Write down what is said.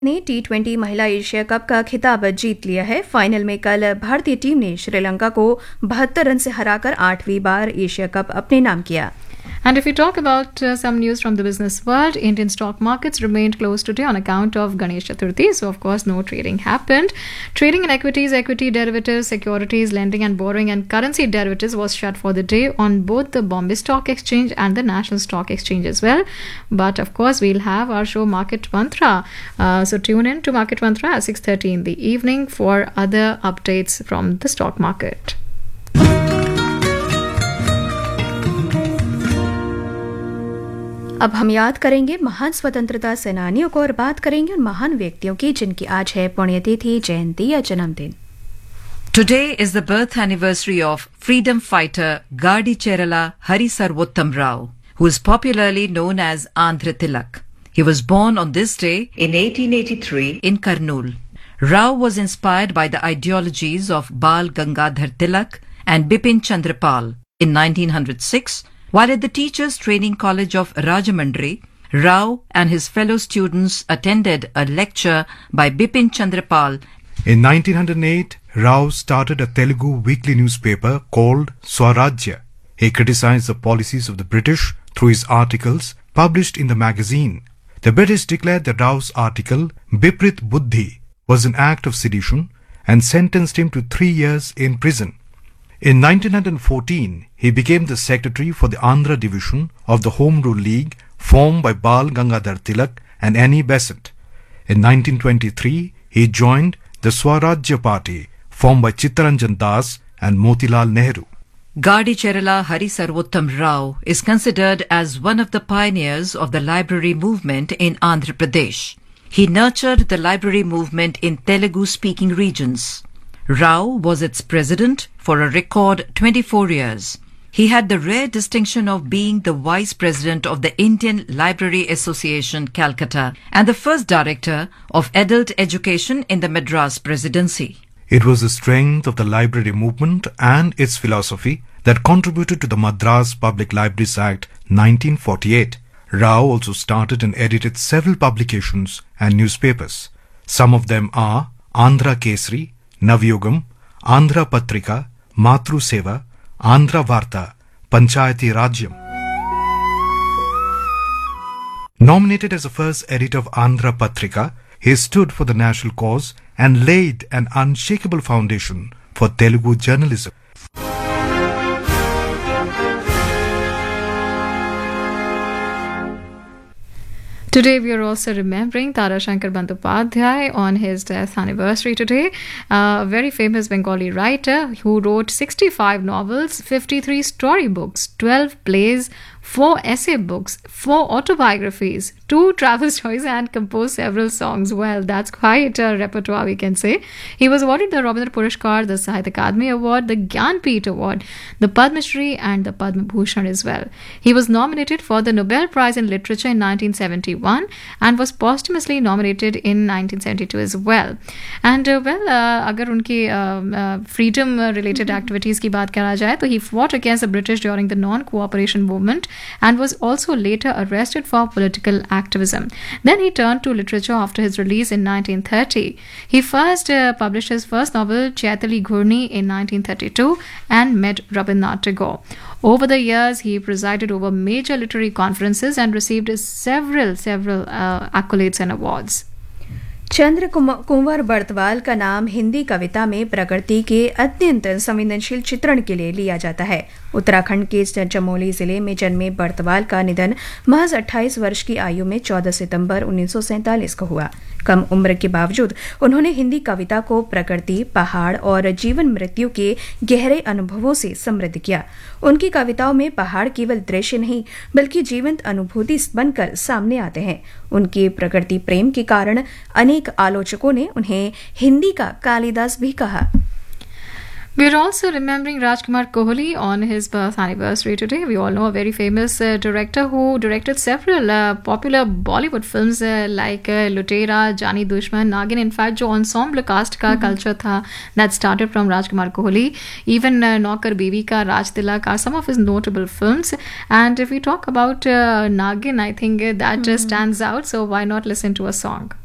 ने टी20 महिला Asia cup का खिताब जीत लिया है। फाइनल में कल भारतीय टीम ने श्रीलंका को 72 रन से हराकर 8वीं बार एशिया कप अपने नाम किया। And if we talk about some news from the business world, Indian stock markets remained closed today on account of Ganesh Chaturthi. So, of course, no trading happened. Trading in equities, equity derivatives, securities, lending and borrowing and currency derivatives was shut for the day on both the Bombay Stock Exchange and the National Stock Exchange as well. But, of course, we'll have our show Market Mantra. So, tune in to Market Mantra at 6:30 in the evening for other updates from the stock market. अब हम याद करेंगे महान स्वतंत्रता सेनानियों को और बात करेंगे उन महान व्यक्तियों की जिनकी आज है पुण्यतिथि, जयंती या जन्मदिन। Today is the birth anniversary of freedom fighter Gadi Cherala Hari Sarvottam Rao, who is popularly known as Andhra Tilak. He was born on this day in 1883 in Kurnool. Rao was inspired by the ideologies of Bal Gangadhar Tilak and Bipin Chandra Pal. In 1906, while at the Teachers Training College of Rajamundry, Rao and his fellow students attended a lecture by Bipin Chandra Pal. In 1908, Rao started a Telugu weekly newspaper called Swarajya. He criticized the policies of the British through his articles published in the magazine. The British declared that Rao's article, Biprit Buddhi, was an act of sedition and sentenced him to 3 years in prison. In 1914, he became the secretary for the Andhra division of the Home Rule League formed by Bal Gangadhar Tilak and Annie Besant. In 1923, he joined the Swarajya Party formed by Chittaranjan Das and Motilal Nehru. Gadi Cherala Hari Sarvottam Rao is considered as one of the pioneers of the library movement in Andhra Pradesh. He nurtured the library movement in Telugu-speaking regions. Rao was its president for a record 24 years. He had the rare distinction of being the vice president of the Indian Library Association, Calcutta, and the first director of adult education in the Madras Presidency. It was the strength of the library movement and its philosophy that contributed to the Madras Public Libraries Act 1948. Rao also started and edited several publications and newspapers. Some of them are Andhra Kesari, Navyugam, Andhra Patrika, Matru Seva, Andhra Varta, Panchayati Rajyam. Nominated as the first editor of Andhra Patrika, he stood for the national cause and laid an unshakable foundation for Telugu journalism. Today, we are also remembering Tarashankar Bandyopadhyay on his death anniversary today. A very famous Bengali writer who wrote 65 novels, 53 storybooks, 12 plays, 4 essay books, 4 autobiographies, 2 travel stories, and composed several songs. Well, that's quite a repertoire, we can say. He was awarded the Rabindra Puraskar, the Sahitya Akademi Award, the Gyanpith Award, the Padma Shri, and the Padma Bhushan as well. He was nominated for the Nobel Prize in Literature in 1971 and was posthumously nominated in 1972 as well. And अगर उनकी freedom related activities की बात करा जाए तो he fought against the British during the non-cooperation movement and was also later arrested for political activism. Then he turned to literature after his release in 1930. He first published his first novel, Chaitali Ghurni, in 1932 and met Rabindranath Tagore. Over the years, he presided over major literary conferences and received several accolades and awards. चंद्र कुंवर बर्तवाल का नाम हिंदी कविता में प्रकृति के अत्यंत संवेदनशील चित्रण के लिए लिया जाता है। उत्तराखंड के चमोली जिले में जन्मे बर्तवाल का निधन महज 28 वर्ष की आयु में 14 सितंबर 1947 को हुआ। कम उम्र के बावजूद उन्होंने हिंदी कविता को प्रकृति, पहाड़ और जीवन मृत्यु के गहरे अनुभवों से समृद्ध किया। उनकी कविताओं में पहाड़ केवल दृश्य नहीं बल्कि जीवंत अनुभूति बनकर सामने आते हैं। उनके प्रकृति प्रेम के कारण अनेक आलोचकों ने उन्हें हिंदी का कालिदास भी कहा। We are also remembering Rajkumar Kohli on his birth anniversary today. We all know a very famous director who directed several popular Bollywood films like Lutera, Jani Dushman, Nagin. In fact, जो ensemble cast का culture था that started from Rajkumar Kohli. Even Naukar Bibi का Raj Tilak are some of his notable films. And if we talk about Nagin, I think that stands out. So why not listen to a song?